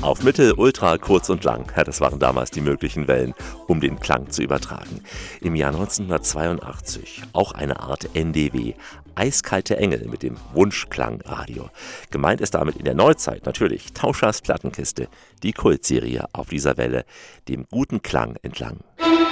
Auf Mittel, Ultra, Kurz und Lang. Ja, das waren damals die möglichen Wellen, um den Klang zu übertragen. Im Jahr 1982 auch eine Art NDW. Eiskalte Engel mit dem Wunschklangradio. Gemeint ist damit in der Neuzeit natürlich Tauschers Plattenkiste, die Kultserie auf dieser Welle, dem guten Klang entlang.